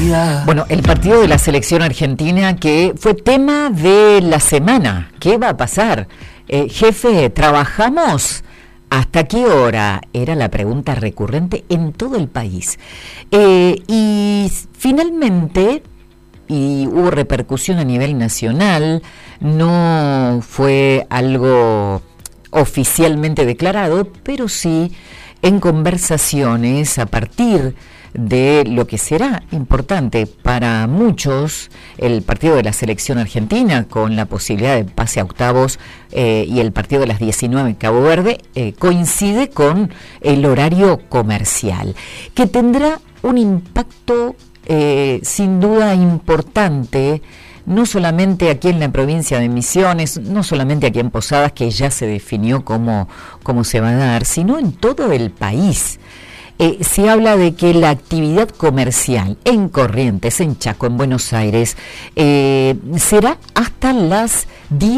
vida. Bueno, el partido de la selección argentina que fue tema de la semana. ¿Qué va a pasar? Jefe, ¿trabajamos? ¿Hasta qué hora? Era la pregunta recurrente en todo el país. Y finalmente, y hubo repercusión a nivel nacional, no fue algo oficialmente declarado, pero sí en conversaciones a partir de lo que será importante para muchos, el partido de la selección argentina con la posibilidad de pase a octavos y el partido de las 19 en Cabo Verde, coincide con el horario comercial, que tendrá un impacto sin duda importante, no solamente aquí en la provincia de Misiones, no solamente aquí en Posadas, que ya se definió cómo se va a dar, sino en todo el país. Se habla de que la actividad comercial en Corrientes, en Chaco, en Buenos Aires, será hasta las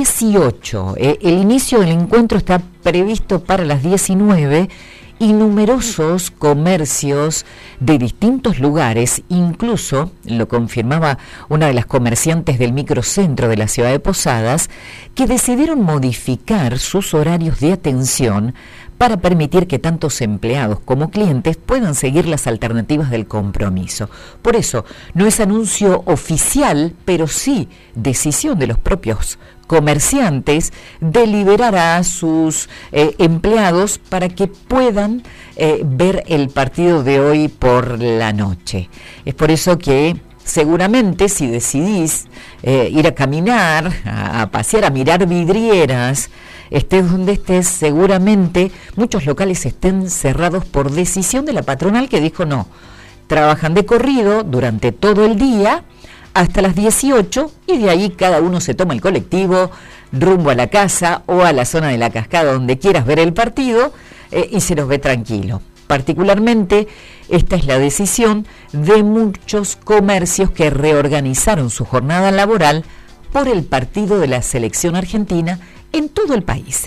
18. El inicio del encuentro está previsto para las 19 y numerosos comercios de distintos lugares, incluso lo confirmaba una de las comerciantes del microcentro de la ciudad de Posadas, que decidieron modificar sus horarios de atención para permitir que tantos empleados como clientes puedan seguir las alternativas del compromiso. Por eso, no es anuncio oficial, pero sí decisión de los propios comerciantes de liberar a sus empleados para que puedan ver el partido de hoy por la noche. Es por eso que seguramente si decidís ir a caminar, a pasear, a mirar vidrieras, estés donde estés, seguramente muchos locales estén cerrados por decisión de la patronal que dijo no, trabajan de corrido durante todo el día hasta las 18 y de ahí cada uno se toma el colectivo rumbo a la casa o a la zona de la cascada donde quieras ver el partido y se los ve tranquilo. Particularmente, esta es la decisión de muchos comercios que reorganizaron su jornada laboral por el partido de la selección argentina en todo el país.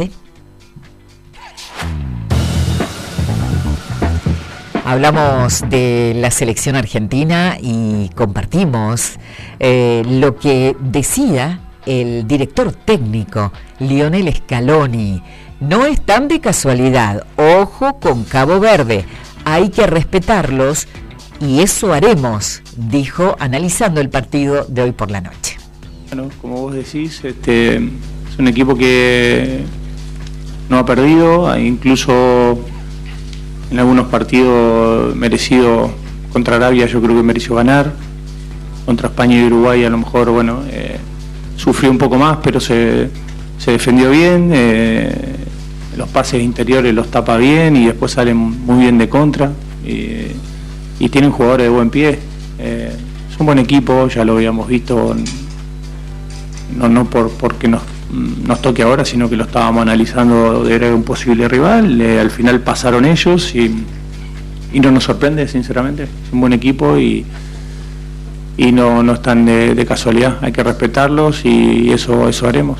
Hablamos de la selección argentina y compartimos lo que decía el director técnico Lionel Scaloni. No están de casualidad, ojo con Cabo Verde, hay que respetarlos y eso haremos, dijo analizando el partido de hoy por la noche. Bueno, como vos decís, es un equipo que no ha perdido, incluso en algunos partidos merecido. Contra Arabia yo creo que mereció ganar, contra España y Uruguay a lo mejor, bueno, sufrió un poco más, pero se defendió bien, los pases interiores los tapa bien y después salen muy bien de contra y tienen jugadores de buen pie. Es un buen equipo, ya lo habíamos visto, no porque nos toque ahora, sino que lo estábamos analizando de un posible rival. Al final pasaron ellos y no nos sorprende, sinceramente. Es un buen equipo y no están de casualidad, hay que respetarlos y eso haremos.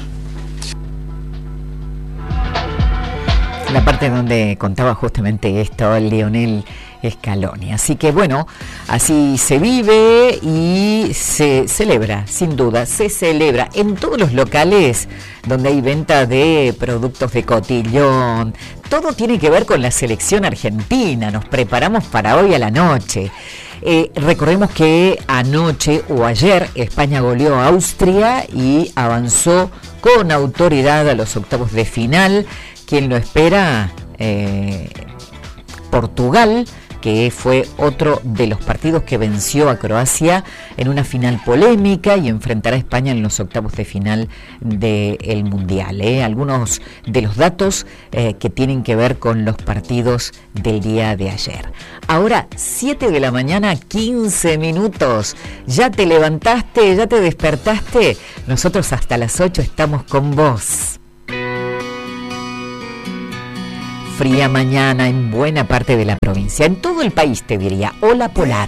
La parte donde contaba justamente esto Lionel Scaloni. Así que bueno, así se vive y se celebra, sin duda, se celebra en todos los locales donde hay venta de productos de cotillón. Todo tiene que ver con la selección argentina, nos preparamos para hoy a la noche. Recordemos que anoche o ayer España goleó a Austria y avanzó con autoridad a los octavos de final. Quien lo espera, Portugal, que fue otro de los partidos que venció a Croacia en una final polémica y enfrentará a España en los octavos de final del Mundial. Algunos de los datos que tienen que ver con los partidos del día de ayer. Ahora, 7 de la mañana, 15 minutos. ¿Ya te levantaste? ¿Ya te despertaste? Nosotros hasta las 8 estamos con vos. Fría mañana en buena parte de la provincia, en todo el país te diría, ola polar.